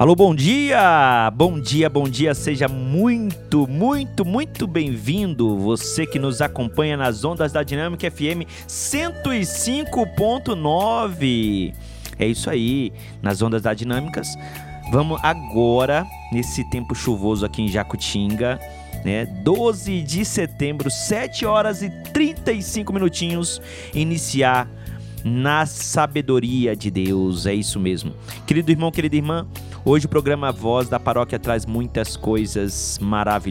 Alô, bom dia! Bom dia, bom dia, seja muito bem-vindo, você que nos acompanha nas ondas da Dinâmica FM 105.9. É isso aí, nas ondas da Dinâmicas. Vamos agora, nesse tempo chuvoso aqui em Jacutinga, 12 de setembro, 7 horas e 35 minutinhos, iniciar na sabedoria de Deus, é isso mesmo. Querido irmão, querida irmã, hoje o programa Voz da Paróquia traz muitas coisas maravilhosas.